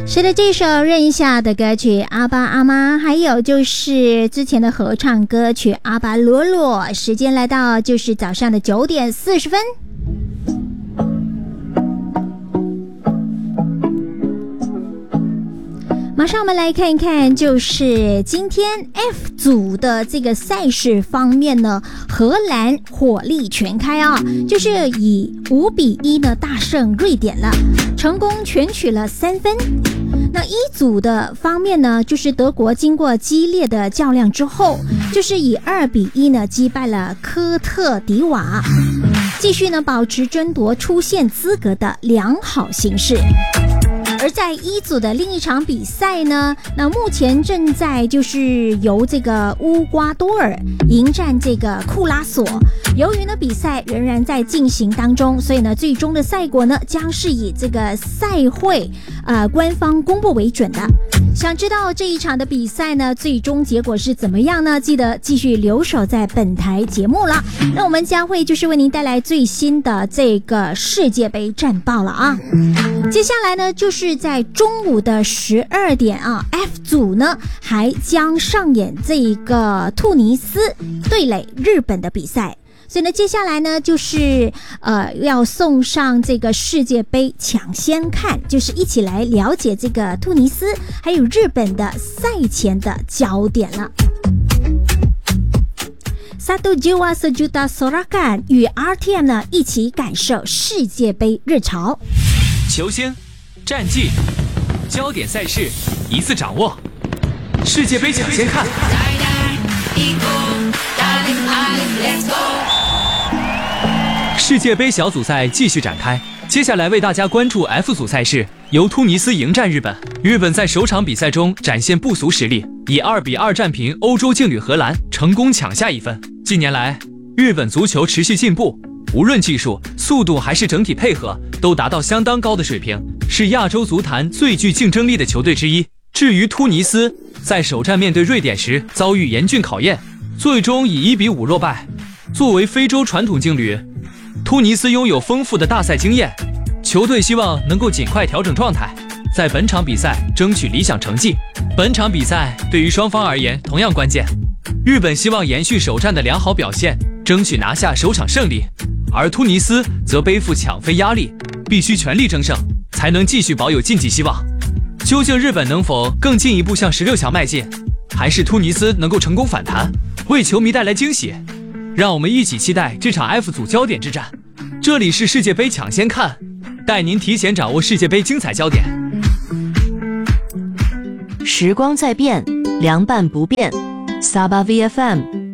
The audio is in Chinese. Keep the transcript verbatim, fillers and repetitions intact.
是的，这首任夏的歌曲《阿爸阿妈》，还有就是之前的合唱歌曲《阿巴罗罗》。时间来到就是早上的九点四十分。马上我们来看一看，就是今天 F 组的这个赛事方面呢，荷兰火力全开啊，就是以五比一呢大胜瑞典了，成功全取了三分。那一组的方面呢，就是德国经过激烈的较量之后，就是以二比一呢击败了科特迪瓦，继续呢保持争夺出线资格的良好形势。而在一组的另一场比赛呢，那目前正在就是由这个乌瓜多尔迎战这个库拉索。由于呢比赛仍然在进行当中，所以呢最终的赛果呢将是以这个赛会呃官方公布为准的。想知道这一场的比赛呢最终结果是怎么样呢？记得继续留守在本台节目了。那我们将会就是为您带来最新的这个世界杯战报了啊。接下来呢就是在中午的十二点啊 ，F 组呢还将上演这个突尼斯对垒日本的比赛。所以呢，接下来呢就是呃要送上这个世界杯抢先看，就是一起来了解这个突尼斯还有日本的赛前的焦点了。Satu Jiwa Sejuta Sorakan 与 R T M 呢一起感受世界杯热潮， 球星、战绩、焦点赛事一次掌握，世界杯抢先看。世界杯小组赛继续展开，接下来为大家关注 F 组赛事，由突尼斯迎战日本。日本在首场比赛中展现不俗实力，以二比二战平欧洲劲旅荷兰，成功抢下一分。近年来，日本足球持续进步，无论技术、速度还是整体配合，都达到相当高的水平，是亚洲足坛最具竞争力的球队之一。至于突尼斯，在首战面对瑞典时遭遇严峻考验，最终以一比五落败。作为非洲传统劲旅，突尼斯拥有丰富的大赛经验，球队希望能够尽快调整状态，在本场比赛争取理想成绩。本场比赛对于双方而言同样关键，日本希望延续首战的良好表现，争取拿下首场胜利，而突尼斯则背负抢分压力，必须全力争胜，才能继续保有晋级希望。究竟日本能否更进一步向十六强迈进，还是突尼斯能够成功反弹，为球迷带来惊喜？让我们一起期待这场 F 组焦点之战。这里是世界杯抢先看，带您提前掌握世界杯精彩焦点。 时光在变，凉拌不变。Sabah V F M